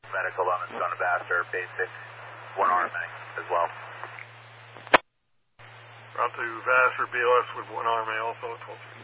medical on the Son of Vassar, basic, 1 RMA as well. Route to Vassar, BLS with 1 RMA also, 12